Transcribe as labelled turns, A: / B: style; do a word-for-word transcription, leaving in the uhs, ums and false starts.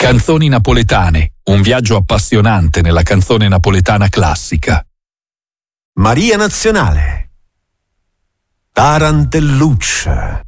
A: Canzoni napoletane, un viaggio appassionante nella canzone napoletana classica.
B: Maria Nazionale. Tarantelluccia.